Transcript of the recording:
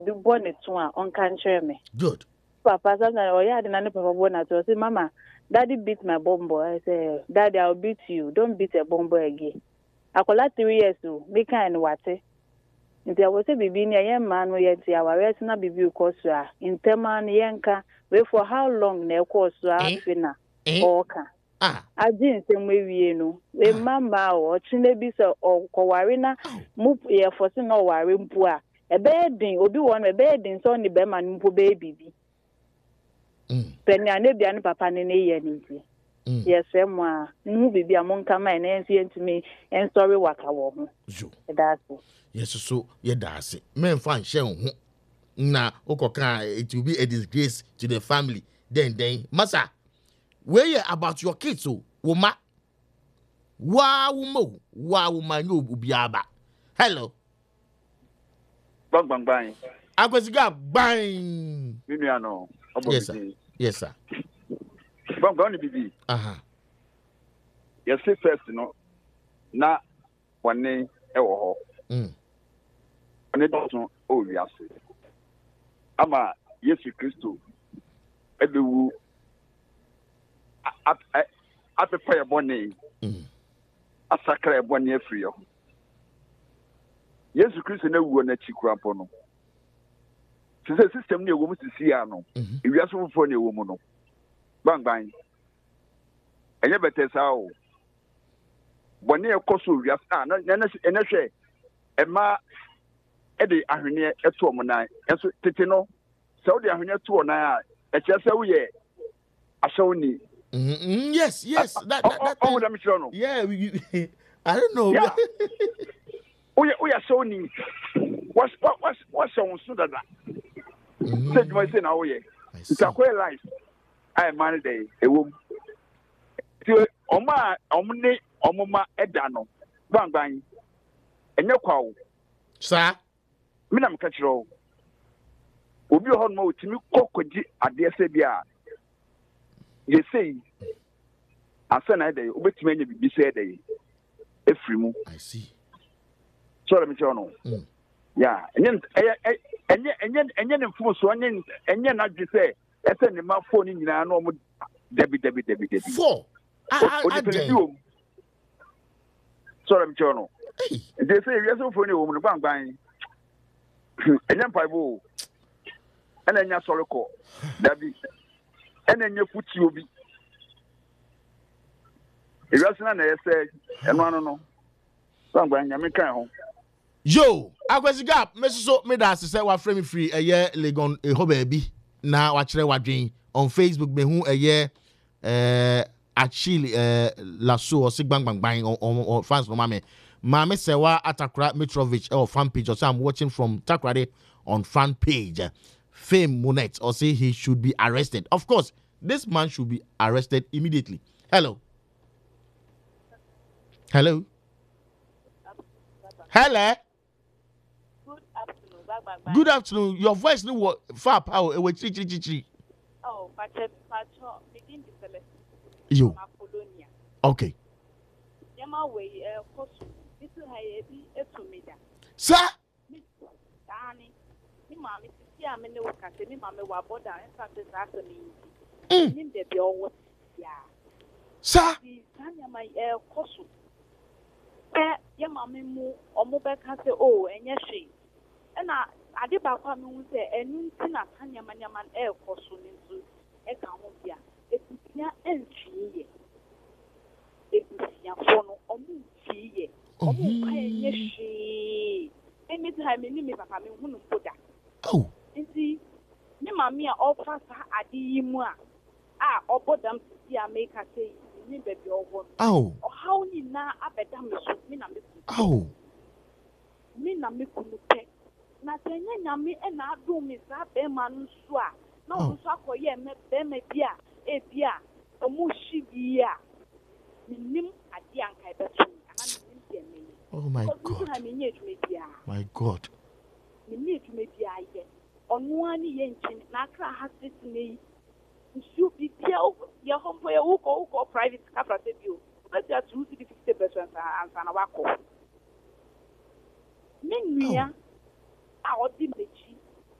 be born it on cancer me. Good. Papa, sometimes, oh, yeah, the papa born at say, Mama, Daddy beat my bomb boy. I say, Daddy, I'll beat you. Don't beat a bomb boy again. I call that 3 years to make kind of water. Nti I was a baby near young man, we yet our rest na baby course. In Teman Yanka, wait for how long near course fina or can. Ah. I didn't say we no. A mama or chinebisa or Kowarina, move here for sin or warring poor. A bedding, or do one a bedding, so only beman baby. Penny and maybe any papa in a year. Yes, moi, movie be among come and to me and sorry what I want. That's yes, so yeah, that's it. Men find share na okoka it will be a disgrace to the family. Then, Masa, where you about your kids? So, Woma, wow, my no ubiaba. Hello, bang. I was got bang. Yes, sir. Yes, sir. Bang, baby. Yes, first, no, na one name, and it doesn't, oh, yes. Ama, yes, Christo, Edu, at the fire bonnet, a sacred 1 year free. Yes, Christo, no one at Chikrapono. To the system, your woman to see, no, if you ask for your woman, bang. And you better say, 1 year cost of your son, and I say, and ma Eddie Ahine at 2 9, and so Titino, so the Ahine 2 9, and just so ye, I saw me. Yes, that yeah, I don't know. Yeah. We are so neat. What's so soon that? Said my son, oh, yeah. It's a queer life. I am married a woman. Oma, Omuma, Edano, bang, and your call. Sir, Minam Catchero. Will be on more to me, Cocoji at the Sabia. You say, I send a day, which many be said a free move. I see. Sorry, Michonno. Yeah, and then full so and then I just say, I send him my phone in your normal Debbie. 4. Sorry, Michonno. They say, yes, for you, woman, bang, and then Pibo, and then your sorrow call, Debbie, and then your foot you be. If you're saying, I said, and I don't know. Bang, I'm home. Yo, I was gap, Mrs. Medas say what frame free a year legon a hobby. Now watch the watching on Facebook me who a year actually lasso or sig bang bang on fans no mame. Mame Sewa Atakra Mitrovic or fan page or so I'm watching from Takrade on fan page. Fame Monet or say he should be arrested. Of course, this man should be arrested immediately. Hello. Hello. Good afternoon. Your voice no what far power we chi. Oh, but begin to select. You. Okay. Yama way cost this is high to me. Sir. Danny, me mammy, see I'm in the work at me mammy wa border and something after me. Him the bill yeah. Sir. Tanya my cost. Your mammy moo or move back and say, oh, and yes, she. And I did back when we say, and you can not Tanya Manyaman air cost into a Camombia. It's near and she. It's your phone or move she. Oh, yes, she. Any time in me, Papa, me wouldn't put that. Oh, and see, me mammy all fast at the moi. Or put them to see I make her say, baby, or oh, how you now up a damn me. Oh, me na me kunu pe na tenye nyame e na ado me sa be ma nso a na nso akoye me be me bia e bia omu shi bia minim ade anka be so ana minim bia me. Oh my God. My God. Me need to make bia ye onu ani ye nchi na akra ha sisi nei nsu bia ye hompo ye uko private capra te bio but ya 250% ansa na wako. Menya a odi mechi